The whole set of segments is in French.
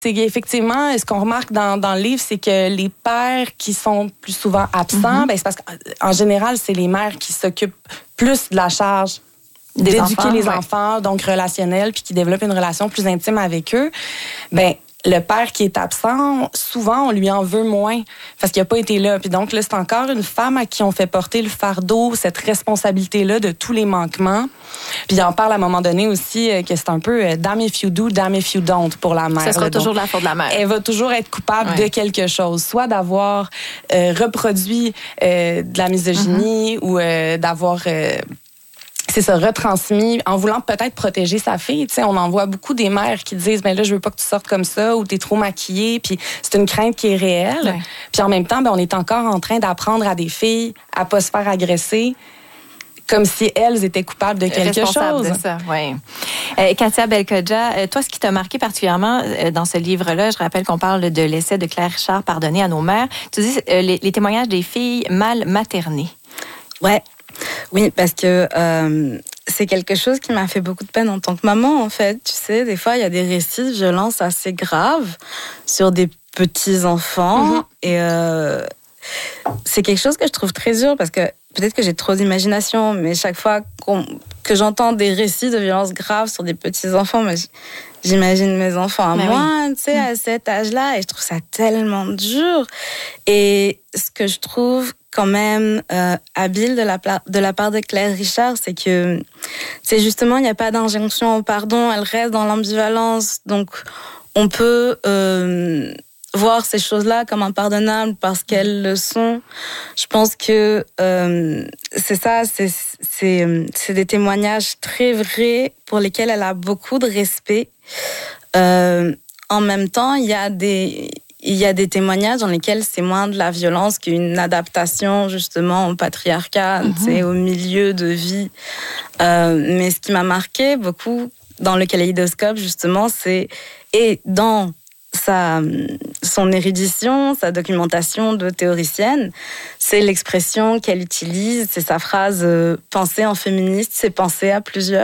C'est qu'effectivement, ce qu'on remarque dans le livre, c'est que les pères qui sont plus souvent absents, ben c'est parce qu'en général, c'est les mères qui s'occupent plus de la charge d'éduquer les enfants, donc relationnels, puis qui développent une relation plus intime avec eux. Ben le père qui est absent, souvent, on lui en veut moins parce qu'il n'a pas été là. Puis donc, là, c'est encore une femme à qui on fait porter le fardeau, cette responsabilité-là de tous les manquements. Puis il en parle à un moment donné aussi que c'est un peu damn if you do, damn if you don't pour la mère. Ce sera toujours de la faute de la mère. Elle va toujours être coupable de quelque chose, soit d'avoir reproduit de la misogynie ou d'avoir... c'est ça, retransmis, en voulant peut-être protéger sa fille. Tu sais, on en voit beaucoup des mères qui disent, ben là, je veux pas que tu sortes comme ça, ou t'es trop maquillée, puis c'est une crainte qui est réelle. Ouais. Puis en même temps, ben, on est encore en train d'apprendre à des filles à pas se faire agresser, comme si elles étaient coupables de quelque chose. De ça, oui. Katia Belkhodja, toi, ce qui t'a marqué particulièrement dans ce livre-là, je rappelle qu'on parle de l'essai de Claire Richard, Pardonner à nos mères. Tu dis les témoignages des filles mal maternées. Ouais. Oui, parce que c'est quelque chose qui m'a fait beaucoup de peine en tant que maman, en fait. Tu sais, des fois, il y a des récits de violence assez graves sur des petits-enfants. Et c'est quelque chose que je trouve très dur parce que peut-être que j'ai trop d'imagination, mais chaque fois que j'entends des récits de violences graves sur des petits-enfants, j'imagine mes enfants à moi, tu sais, à cet âge-là, et je trouve ça tellement dur. Et ce que je trouve quand même habile de la part de Claire Richard, c'est que c'est justement, il n'y a pas d'injonction au pardon, elle reste dans l'ambivalence, donc on peut voir ces choses-là comme impardonnables parce qu'elles le sont. Je pense que c'est ça, c'est des témoignages très vrais pour lesquels elle a beaucoup de respect. En même temps, il y a des témoignages dans lesquels c'est moins de la violence qu'une adaptation justement au patriarcat, au milieu de vie. Mais ce qui m'a marqué beaucoup dans le kaléidoscope, justement, et dans son érudition, sa documentation de théoricienne, c'est l'expression qu'elle utilise, c'est sa phrase « penser en féministe, c'est penser à plusieurs ».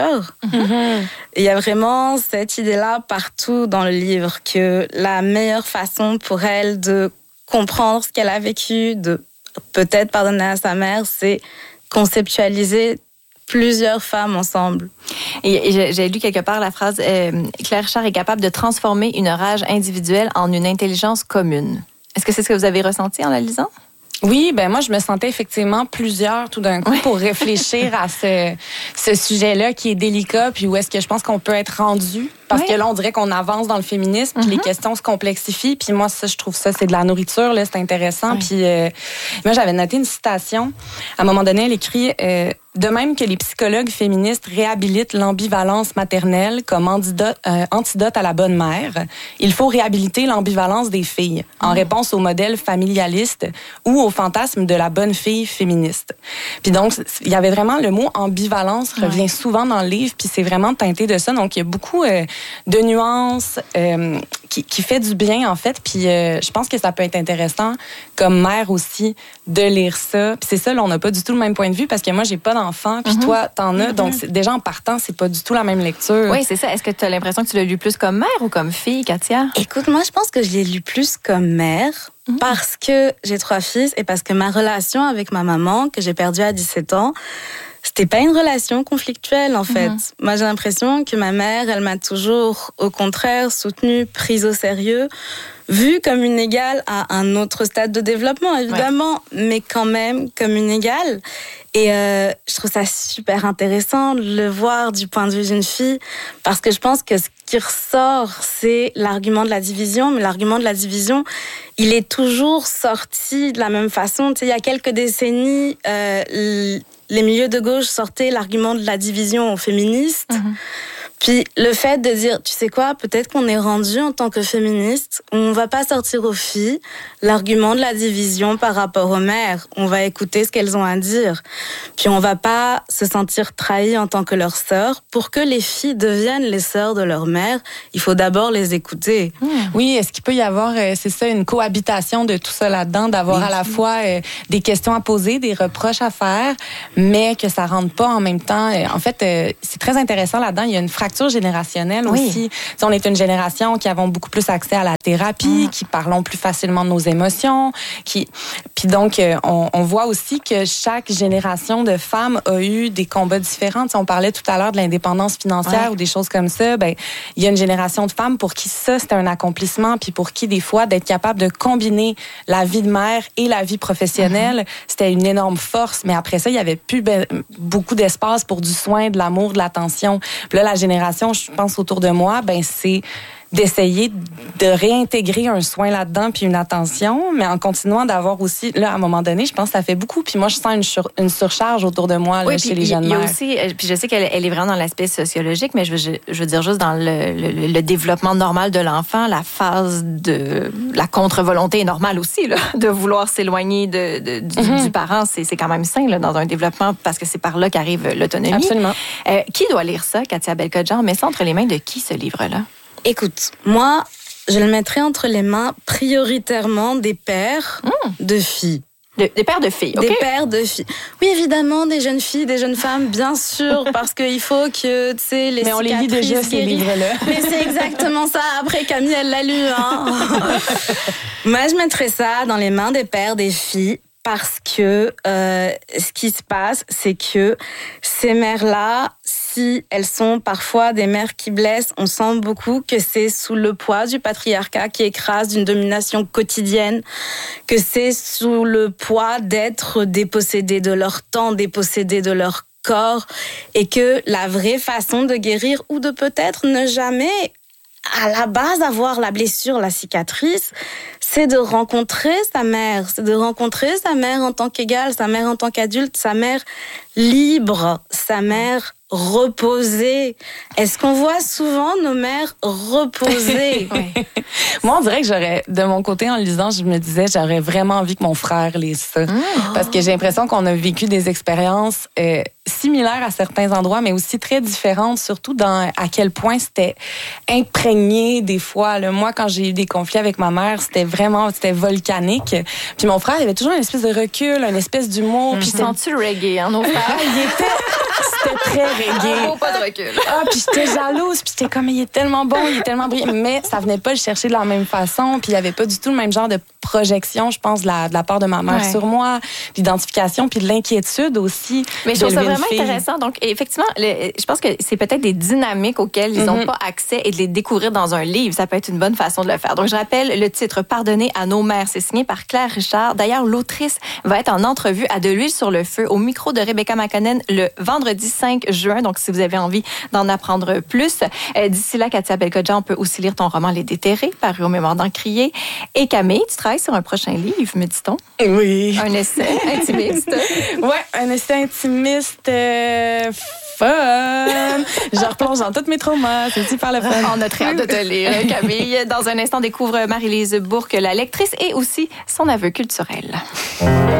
Il y a vraiment cette idée-là partout dans le livre, que la meilleure façon pour elle de comprendre ce qu'elle a vécu, de peut-être pardonner à sa mère, c'est conceptualiser plusieurs femmes ensemble. Et j'ai lu quelque part la phrase Claire Richard est capable de transformer une rage individuelle en une intelligence commune. Est-ce que c'est ce que vous avez ressenti en la lisant? Oui, ben moi je me sentais effectivement plusieurs tout d'un coup pour réfléchir à ce sujet-là qui est délicat, puis où est-ce que je pense qu'on peut être rendu, parce que là on dirait qu'on avance dans le féminisme, puis les questions se complexifient, puis moi ça je trouve ça c'est de la nourriture là, c'est intéressant. Puis moi j'avais noté une citation. À un moment donné, elle écrit de même que les psychologues féministes réhabilitent l'ambivalence maternelle comme antidote à la bonne mère, il faut réhabiliter l'ambivalence des filles en réponse au modèle familialiste ou au fantasme de la bonne fille féministe. Puis donc, il y avait vraiment le mot ambivalence revient souvent dans le livre, puis c'est vraiment teinté de ça. Donc, il y a beaucoup de nuances qui fait du bien, en fait. Puis je pense que ça peut être intéressant comme mère aussi de lire ça. Puis c'est ça, là, on n'a pas du tout le même point de vue parce que moi, j'ai pas d'enfant, puis toi, t'en as. Donc, déjà, en partant, c'est pas du tout la même lecture. Oui, c'est ça. Est-ce que tu as l'impression que tu l'as lu plus comme mère ou comme fille, Katia? Écoute, moi, je pense que je l'ai lu plus comme mère parce que j'ai 3 fils et parce que ma relation avec ma maman, que j'ai perdue à 17 ans, c'était pas une relation conflictuelle, en fait. Moi, j'ai l'impression que ma mère, elle m'a toujours, au contraire, soutenue, prise au sérieux, vue comme une égale à un autre stade de développement, évidemment, mais quand même comme une égale. Et je trouve ça super intéressant de le voir du point de vue d'une fille, parce que je pense que ce qui ressort, c'est l'argument de la division, mais l'argument de la division, il est toujours sorti de la même façon. Tu sais, il y a quelques décennies, les milieux de gauche sortaient l'argument de la division aux féministes. Puis le fait de dire, tu sais quoi, peut-être qu'on est rendu en tant que féministe, on va pas sortir aux filles l'argument de la division par rapport aux mères. On va écouter ce qu'elles ont à dire. Puis on va pas se sentir trahies en tant que leurs sœurs. Pour que les filles deviennent les sœurs de leur mère, il faut d'abord les écouter. Oui, est-ce qu'il peut y avoir, c'est ça, une cohabitation de tout ça là-dedans, d'avoir à la fois des questions à poser, des reproches à faire, mais que ça rentre pas en même temps. En fait, c'est très intéressant là-dedans. Il y a une fraction fracture générationnelle aussi. T'sais, on est une génération qui avons beaucoup plus accès à la thérapie, qui parlons plus facilement de nos émotions, puis donc on voit aussi que chaque génération de femmes a eu des combats différents. T'sais, on parlait tout à l'heure de l'indépendance financière ou des choses comme ça. Ben, il y a une génération de femmes pour qui ça c'était un accomplissement, puis pour qui des fois d'être capable de combiner la vie de mère et la vie professionnelle, c'était une énorme force. Mais après ça, il y avait plus beaucoup d'espace pour du soin, de l'amour, de l'attention. Puis là, la génération, je pense autour de moi, ben c'est d'essayer de réintégrer un soin là-dedans puis une attention, mais en continuant d'avoir aussi, là, à un moment donné, je pense que ça fait beaucoup. Puis moi, je sens une surcharge autour de moi là, chez les jeunes mères. Il y a aussi, puis je sais qu'elle est vraiment dans l'aspect sociologique, mais je veux dire juste dans le développement normal de l'enfant, la phase de la contre-volonté est normale aussi, là, de vouloir s'éloigner du parent, c'est quand même sain là, dans un développement parce que c'est par là qu'arrive l'autonomie. Absolument. Qui doit lire ça, Katia Belkhodja? On met ça entre les mains de qui, ce livre-là? Écoute, moi, je le mettrais entre les mains prioritairement des pères de filles. Des pères de filles, OK? Des pères de filles. Oui, évidemment, des jeunes filles, des jeunes femmes, bien sûr, parce qu'il faut que, tu sais, les cicatrices... Mais on les lit déjà, ces livres-là. Mais c'est exactement ça. Après, Camille, elle l'a lu, hein. Moi, je mettrais ça dans les mains des pères des filles. Parce que ce qui se passe, c'est que ces mères-là, si elles sont parfois des mères qui blessent, on sent beaucoup que c'est sous le poids du patriarcat qui écrase, d'une domination quotidienne, que c'est sous le poids d'être dépossédées de leur temps, dépossédées de leur corps, et que la vraie façon de guérir ou de peut-être ne jamais à la base avoir la blessure, la cicatrice, c'est de rencontrer sa mère. C'est de rencontrer sa mère en tant qu'égale, sa mère en tant qu'adulte, sa mère libre, sa mère reposée. Est-ce qu'on voit souvent nos mères reposées? Moi, on dirait que j'aurais, de mon côté, en lisant, je me disais, j'aurais vraiment envie que mon frère lise ça. Parce que j'ai l'impression qu'on a vécu des expériences similaires à certains endroits, mais aussi très différentes, surtout dans à quel point c'était imprégné des fois. Là. Moi, quand j'ai eu des conflits avec ma mère, c'était volcanique. Puis mon frère, il avait toujours une espèce de recul, une espèce d'humour. Puis sens-tu le reggae, hein, nos frères? C'était très reggae. Pas de recul. Puis j'étais jalouse, puis j'étais comme, il est tellement bon, il est tellement brillant. Mais ça venait pas le chercher de la même façon, puis il y avait pas du tout le même genre de projection, je pense, de la part de ma mère sur moi, l'identification, puis de l'inquiétude aussi. Mais je trouve ça vraiment intéressant. Donc, effectivement, je pense que c'est peut-être des dynamiques auxquelles ils n'ont pas accès et de les découvrir dans un livre, ça peut être une bonne façon de le faire. Donc, je rappelle le titre « Pardonner à nos mères ». C'est signé par Claire Richard. D'ailleurs, l'autrice va être en entrevue à De l'huile sur le feu au micro de Rebecca McConnell le vendredi 5 juin. Donc, si vous avez envie d'en apprendre plus. D'ici là, Katia Belkhodja, on peut aussi lire ton roman « Les déterrés », paru aux Mémoires d'Encrier. Et Camille, tu travailles sur un prochain livre, me dit-on. Oui. Un essai intimiste. Ouais, un essai intimiste fun. Je replonge dans tous mes traumas. C'est super le fun. On a très hâte de te lire, Camille. Dans un instant, découvre Marie-Lise Bourque, la lectrice, et aussi son aveu culturel.